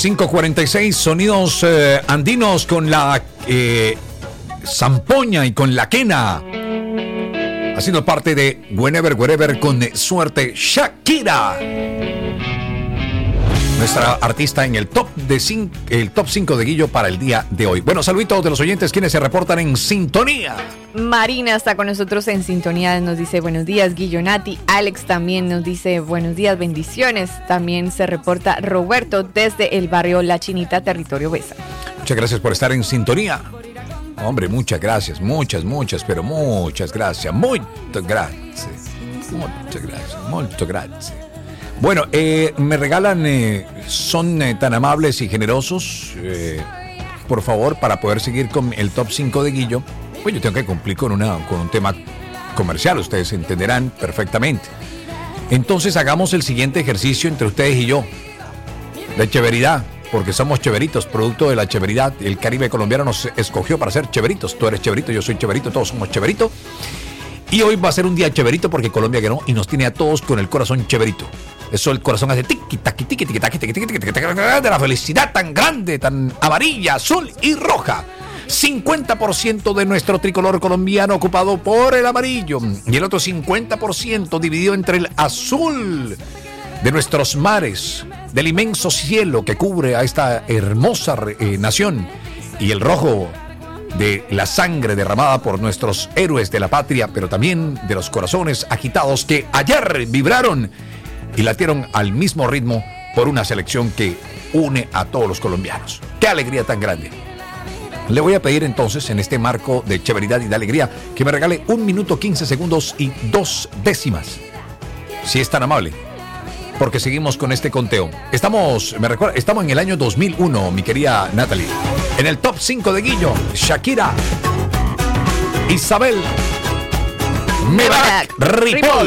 5:46, sonidos andinos con la zampoña y con la quena. Haciendo parte de Whenever, Wherever con Suerte, Shakira. Nuestra artista en el top 5 de Guillo para el día de hoy. Bueno, saluditos de los oyentes quienes se reportan en sintonía. Marina está con nosotros en sintonía, nos dice buenos días, Guillo, Nati. Alex también nos dice buenos días, bendiciones. También se reporta Roberto desde el barrio La Chinita, territorio Besa. Muchas gracias por estar en sintonía. Hombre, muchas gracias, muchas gracias. Muchas gracias. Bueno, me regalan, son tan amables y generosos, por favor, para poder seguir con el top 5 de Guillo. Pues yo tengo que cumplir con un tema comercial, ustedes entenderán perfectamente. Entonces hagamos el siguiente ejercicio entre ustedes y yo, de cheveridad, porque somos cheveritos, producto de la cheveridad. El Caribe colombiano nos escogió para ser cheveritos. Tú eres cheverito, yo soy cheverito, todos somos cheveritos. Y hoy va a ser un día cheverito porque Colombia ganó y nos tiene a todos con el corazón cheverito. Eso el corazón hace tiqui taqui tiqui tiqui taqui tiqui tiqui tiqui de la felicidad tan grande, tan amarilla, azul y roja. 50% de nuestro tricolor colombiano ocupado por el amarillo y el otro 50% dividido entre el azul de nuestros mares, del inmenso cielo que cubre a esta hermosa nación, y el rojo de la sangre derramada por nuestros héroes de la patria, pero también de los corazones agitados que ayer vibraron y latieron al mismo ritmo por una selección que une a todos los colombianos. ¡Qué alegría tan grande! Le voy a pedir entonces, en este marco de cheveridad y de alegría, que me regale 1 minuto 15 segundos y 2 décimas, si es tan amable, porque seguimos con este conteo. Estamos en el año 2001, mi querida Natalie. En el top 5 de Guillo, Shakira, Isabel Mebarak Ripoll.